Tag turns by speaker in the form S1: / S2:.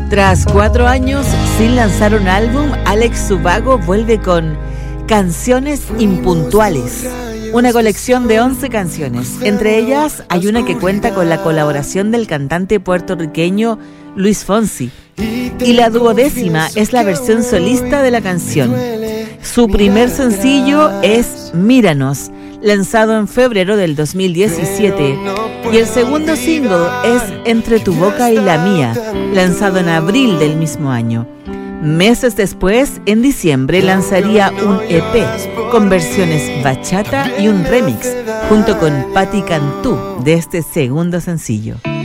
S1: Tras 4 años sin lanzar un álbum, Alex Ubago vuelve con Canciones Impuntuales, una colección de 11 canciones. Entre ellas hay una que cuenta con la colaboración del cantante puertorriqueño Luis Fonsi. Y la 12ª es la versión solista de la canción. Su primer sencillo es Míranos, lanzado en febrero del 2017. Y el segundo single es Entre tu boca y la mía, lanzado en abril del mismo año. Meses después, en diciembre, lanzaría un EP con versiones bachata y un remix, junto con Patti Cantú, de este segundo sencillo.